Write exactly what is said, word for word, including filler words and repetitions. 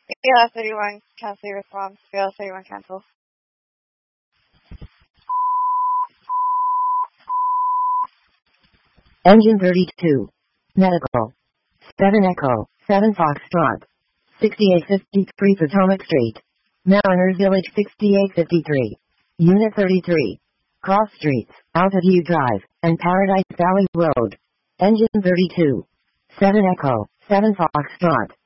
Yeah, thirty-one, cancel your response. Yeah, thirty-one, cancel. Engine thirty-two. Medical. seven Echo, seven Foxtrot. sixty-eight fifty-three Potomac Street. Mariners Village sixty-eight fifty-three. Unit thirty-three. Cross Streets, Altaview Drive, and Paradise Valley Road. Engine thirty-two. seven Echo, seven Foxtrot.